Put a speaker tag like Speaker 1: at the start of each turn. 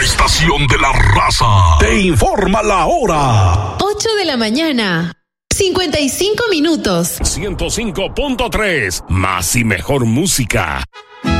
Speaker 1: La estación de la raza te informa la hora.
Speaker 2: 8 de la mañana, 55 minutos.
Speaker 3: 105.3, más y mejor música.